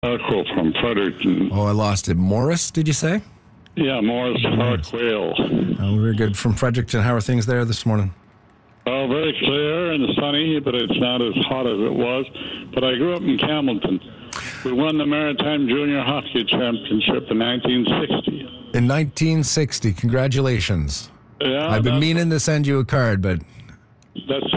Arco from Fredericton. Oh, I lost it. Morris, did you say? Yeah, Morris Harquail. Oh, very good. From Fredericton, how are things there this morning? Oh, very clear and sunny, but it's not as hot as it was. But I grew up in Campbellton. We won the Maritime Junior Hockey Championship in 1960. In 1960. Congratulations. Yeah, I've been meaning to send you a card, but... That's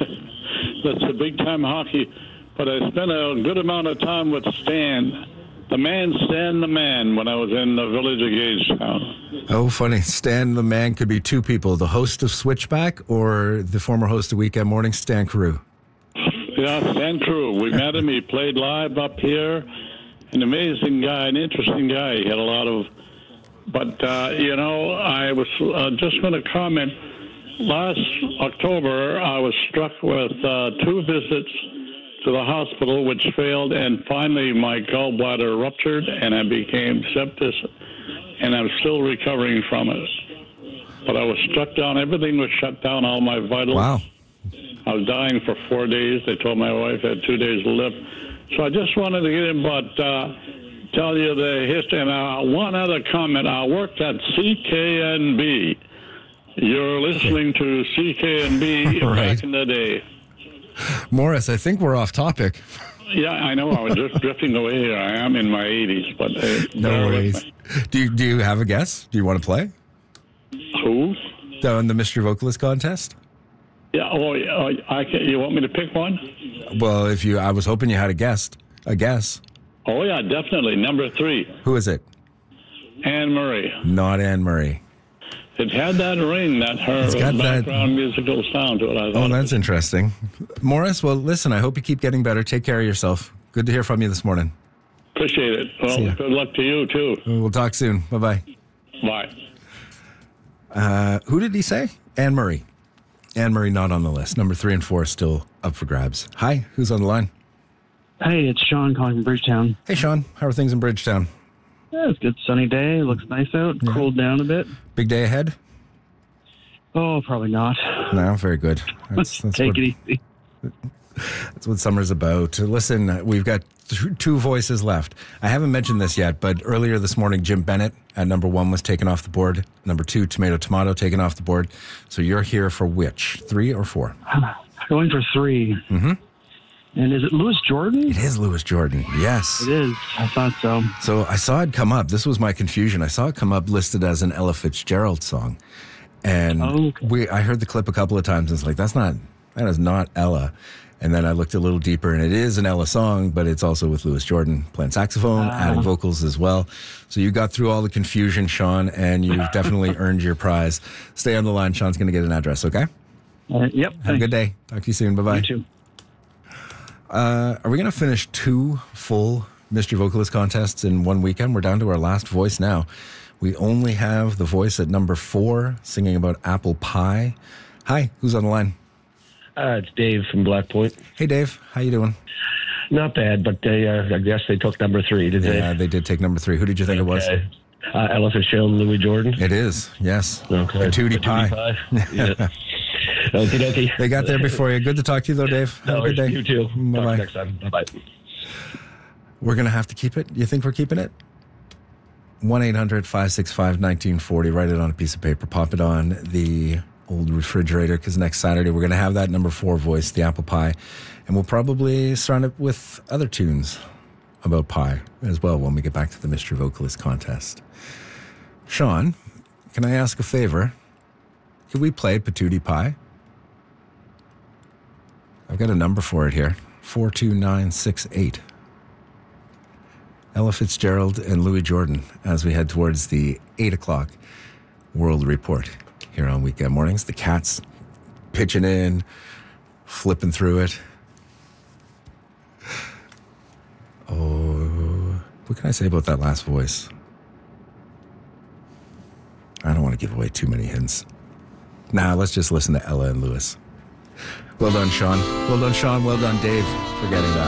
a big-time hockey. But I spent a good amount of time with Stan. Stan the Man, when I was in the village of Gagetown. Oh, funny. Stan the Man could be two people, the host of Switchback or the former host of Weekend Morning, Stan Carew. Yeah, Stan Carew. We met him. He played live up here. An amazing guy, an interesting guy. He had a lot of... But, I was just going to comment. Last October, I was struck with 2 visits to the hospital, which failed, and finally my gallbladder ruptured, and I became septic, and I'm still recovering from it. But I was struck down. Everything was shut down, all my vitals. Wow. I was dying for 4 days. They told my wife I had 2 days to live. So I just wanted to get in, but tell you the history. And one other comment. I worked at CKNB. You're listening to CKNB Right. Back in the day. Morris, I think we're off topic. Yeah, I know. I was just drifting away here. I am in my 80s, but No worries. Do you have a guess? Do you want to play? Who? On the Mystery Vocalist contest? Yeah. Oh, you want me to pick one? Well, I was hoping you had a guess. Oh yeah, definitely. Number 3, Who is it? Anne Murray. Not Anne Murray. It had that ring, her got background musical sound to it. I thought. Oh, that's interesting. Morris, well, listen, I hope you keep getting better. Take care of yourself. Good to hear from you this morning. Appreciate it. Well, good luck to you, too. We'll talk soon. Bye-bye. Bye. Who did he say? Anne Murray. Anne Murray not on the list. Number 3 and 4 still up for grabs. Hi, who's on the line? Hey, it's Sean calling from Bridgetown. Hey, Sean. How are things in Bridgetown? Yeah, it's a good sunny day. Looks nice out. Yeah. Cooled down a bit. Big day ahead? Oh, probably not. No, very good. That's Take it easy. That's what summer's about. Listen, we've got 2 voices left. I haven't mentioned this yet, but earlier this morning, Jim Bennett at number 1 was taken off the board. Number 2, Tomato, taken off the board. So you're here for which? 3 or 4? Going for 3. Mm-hmm. And is it Louis Jordan? It is Louis Jordan, yes. It is. I thought so. So I saw it come up. This was my confusion. I saw it come up listed as an Ella Fitzgerald song. And I heard the clip a couple of times and it's like, that is not Ella. And then I looked a little deeper and it is an Ella song, but it's also with Louis Jordan playing saxophone, adding vocals as well. So you got through all the confusion, Sean, and you've definitely earned your prize. Stay on the line. Sean's going to get an address, okay? Yep. Have a good day. Talk to you soon. Bye-bye. You too. Are we going to finish 2 full Mystery Vocalist contests in one weekend? We're down to our last voice now. We only have the voice at number 4 singing about apple pie. Hi, who's on the line? It's Dave from Black Point. Hey, Dave. How you doing? Not bad, but I guess they took number 3, did they? Yeah, they did take number 3. Who did you think it was? Ella Fitzgerald and Louis Jordan. It is, yes. Okay. A Tootie Pie. Yeah. Okie dokie. They got there before you. Good to talk to you, though, Dave. Have a good day. You too. Bye-bye. Talk next time. Bye-bye. We're going to have to keep it? You think we're keeping it? 1-800-565-1940. Write it on a piece of paper. Pop it on the old refrigerator because next Saturday we're going to have that number 4 voice, the apple pie. And we'll probably surround it with other tunes about pie as well when we get back to the Mystery Vocalist contest. Sean, can I ask a favor? Could we play Patootie Pie? I've got a number for it here. 42968. Ella Fitzgerald and Louis Jordan as we head towards the 8 o'clock World Report here on Weekend Mornings. The Cats pitching in, flipping through it. Oh, what can I say about that last voice? I don't want to give away too many hints. Nah, let's just listen to Ella and Louis. Well done, Sean. Well done, Sean. Well done, Dave, for getting that.